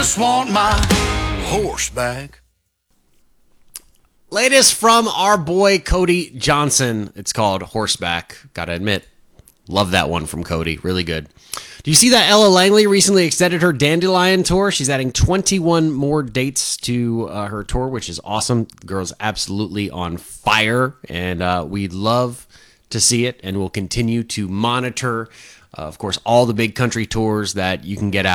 Just want my horse back. Latest from our boy Cody Johnson. It's called Horseback. Gotta admit, love that one from Cody. Really good. Do you see that Ella Langley recently extended her Dandelion tour? She's adding 21 more dates to her tour, which is awesome. The girl's absolutely on fire, and we'd love to see it, and we'll continue to monitor, of course, all the big country tours that you can get out.